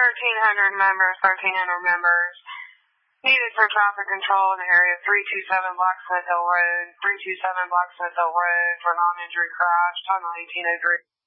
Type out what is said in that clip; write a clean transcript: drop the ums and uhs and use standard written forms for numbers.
1300 members needed for traffic control in the area of 327 Blacksmith Hill Road, 327 Blacksmith Hill Road for non-injury crash, tunnel 1803.